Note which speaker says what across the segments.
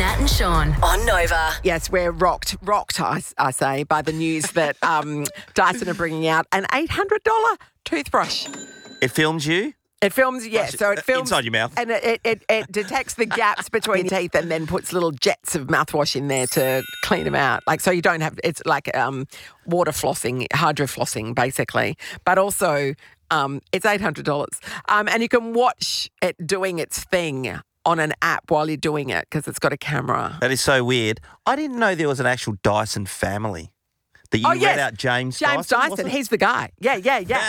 Speaker 1: Nat and Sean on Nova.
Speaker 2: Yes, we're rocked, I say, by the news that Dyson are bringing out an $800 toothbrush.
Speaker 3: It films you?
Speaker 2: It films, so it films
Speaker 3: inside your mouth.
Speaker 2: and it detects the gaps between teeth and then puts little jets of mouthwash in there to clean them out. Like, so you don't have, it's like water flossing, hydro flossing, basically. But also, it's $800. And you can watch it doing its thing on an app while you're doing it because it's got a camera.
Speaker 3: That is so weird. I didn't know there was an actual Dyson family. That you read out James
Speaker 2: Dyson, he's the guy. Yeah.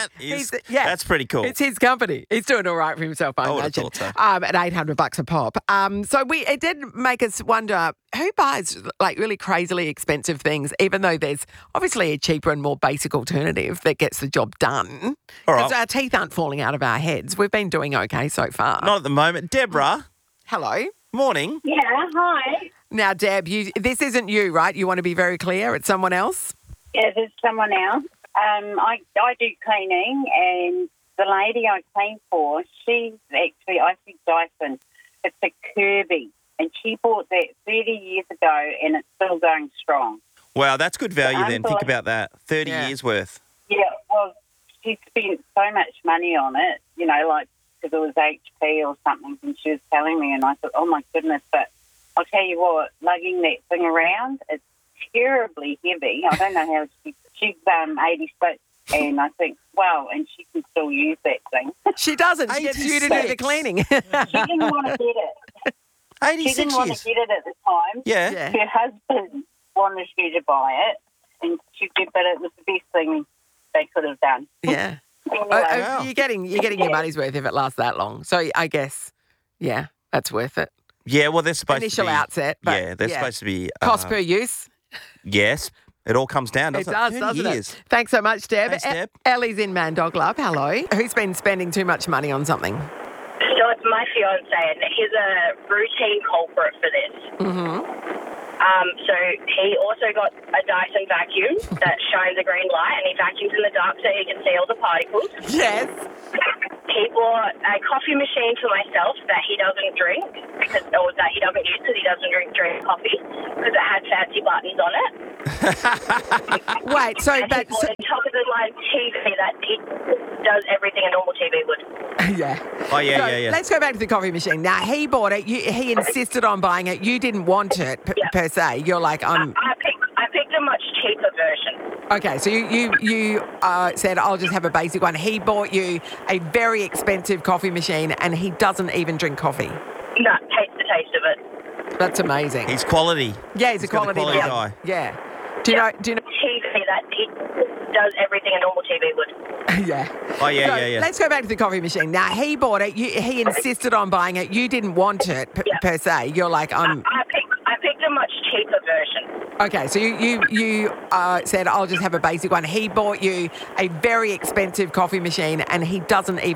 Speaker 3: That's pretty cool.
Speaker 2: It's his company. He's doing all right for himself, I imagine.
Speaker 3: Thought so.
Speaker 2: At $800 a pop. So it did make us wonder who buys like really crazily expensive things, even though there's obviously a cheaper and more basic alternative that gets the job done.
Speaker 3: All
Speaker 2: Because
Speaker 3: right.
Speaker 2: our teeth aren't falling out of our heads. We've been doing okay so far.
Speaker 3: Not at the moment. Deborah,
Speaker 2: Hello.
Speaker 3: morning.
Speaker 4: Yeah, hi.
Speaker 2: Now, Deb, this isn't you, right? You want to be very clear. It's someone else?
Speaker 4: Yeah, there's someone else. I do cleaning, and the lady I clean for, she's actually, I think Dyson, it's a Kirby, and she bought that 30 years ago, and it's still going strong.
Speaker 3: Wow, that's good value then. Think about that. 30 years worth.
Speaker 4: Yeah, well, she spent so much money on it, like because it was HP or something, and she was telling me, and I thought, oh my goodness, but I'll tell you what, lugging that thing around, it's terribly heavy. I don't know how she's 86, and I think, wow, and she can still use that thing.
Speaker 2: She doesn't. She gets you to do the cleaning.
Speaker 4: She didn't want to get it.
Speaker 3: 86
Speaker 4: She didn't want to get it at the time.
Speaker 3: Yeah.
Speaker 4: Her husband wanted her to buy it, and she did, but it was the best thing they could have done.
Speaker 2: Yeah.
Speaker 4: Anyway,
Speaker 2: You're getting your money's worth if it lasts that long. So I guess, yeah, that's worth it.
Speaker 3: Yeah, well, they're supposed
Speaker 2: Initial
Speaker 3: to be...
Speaker 2: outset, but
Speaker 3: yeah, they're supposed to be...
Speaker 2: cost per use.
Speaker 3: Yes. It all comes down, doesn't it?
Speaker 2: It does,
Speaker 3: 30
Speaker 2: doesn't
Speaker 3: years.
Speaker 2: it? Thanks so much, Deb.
Speaker 3: Thanks, Deb.
Speaker 2: Ellie's in Mandog Love. Hello. Who's been spending too much money on something?
Speaker 5: So it's my fiance, and he's a routine culprit for this.
Speaker 2: Mm-hmm.
Speaker 5: So he also got a Dyson vacuum that shines a green light, and he vacuums in the dark so he can see all the particles.
Speaker 2: Yes.
Speaker 5: He bought a coffee machine for myself that he doesn't drink, or that he doesn't use because he doesn't drink coffee, because it had fancy buttons on it.
Speaker 2: Wait, so
Speaker 5: And he bought a top-of-the-line TV that he does everything a normal TV would.
Speaker 2: yeah.
Speaker 3: Oh, yeah,
Speaker 2: So
Speaker 3: yeah.
Speaker 2: let's go back to the coffee machine. Now, he bought it. He insisted on buying it. You didn't want it per se. You're like,
Speaker 5: I picked a much cheaper version.
Speaker 2: Okay, so you said, I'll just have a basic one. He bought you a very expensive coffee machine and he doesn't even drink coffee.
Speaker 5: No, hates the taste of it.
Speaker 2: That's amazing.
Speaker 3: He's quality.
Speaker 2: Yeah, he's a
Speaker 3: got the
Speaker 2: quality
Speaker 3: guy.
Speaker 2: Yeah. Do you know?
Speaker 5: TV that he does everything a normal TV would.
Speaker 2: Yeah.
Speaker 3: Oh, yeah,
Speaker 2: So
Speaker 3: yeah.
Speaker 2: let's go back to the coffee machine. Now, he bought it. He insisted on buying it. You didn't want it per se. You're like,
Speaker 5: I picked a much cheaper version.
Speaker 2: Okay, so you said, I'll just have a basic one. He bought you a very expensive coffee machine and he doesn't even